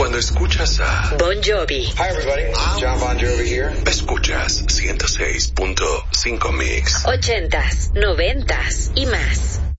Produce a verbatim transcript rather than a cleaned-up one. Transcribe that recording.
cuando escuchas a Bon Jovi. Hi everybody, John Bon Jovi here. Escuchas ciento seis punto cinco Mix. Ochentas, noventas y más.